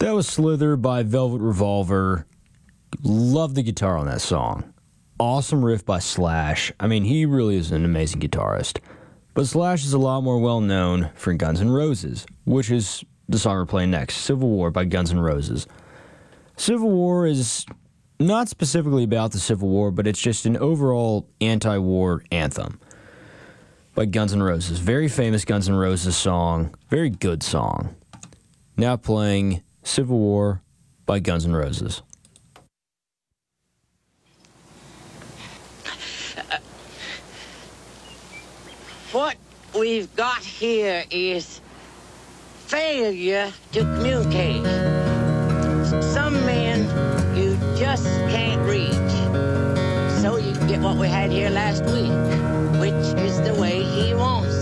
That was Slither by Velvet Revolver. Love the guitar on that song. Awesome riff by Slash. I mean, he really is an amazing guitarist. But Slash is a lot more well known for Guns N' Roses, which is the song we're playing next, Civil War by Guns N' Roses. Civil War is not specifically about the Civil War, but it's just an overall anti-war anthem by Guns N' Roses. Very famous Guns N' Roses song. Very good song. Now playing Civil War by Guns N' Roses. What we've got here is failure to communicate. Some men you just can't reach. So you get what we had here last week, which is the way he wants